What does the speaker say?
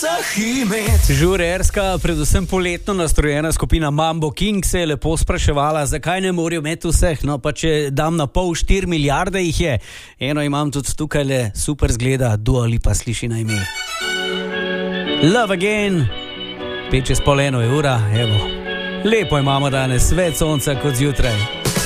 vseh imet. Žurerska, predvsem poletno nastrojena skupina Mambo King se je lepo spraševala, zakaj ne morajo imeti vseh. No, pa če dam na pol 4 milijarde jih je. Eno imam tudi tukaj, le super zgleda, Dua Lipa sliši na ime. Love Again, 5:30 ura, evo. Lepo imamo danes, več sonca kot zjutraj.